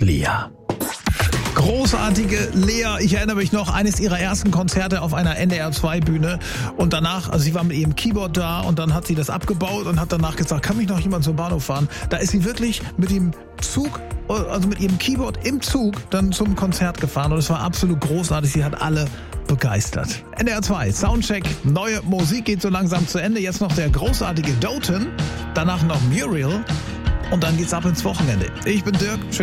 Lea. Großartige Lea, ich erinnere mich noch, eines ihrer ersten Konzerte auf einer NDR2-Bühne und danach, also sie war mit ihrem Keyboard da und dann hat sie das abgebaut und hat danach gesagt, kann mich noch jemand zum Bahnhof fahren? Da ist sie wirklich mit dem Zug, also mit ihrem Keyboard im Zug dann zum Konzert gefahren und es war absolut großartig, sie hat alle begeistert. NDR2, Soundcheck, neue Musik geht so langsam zu Ende, jetzt noch der großartige Doten, danach noch Muriel und dann geht's ab ins Wochenende. Ich bin Dirk, schön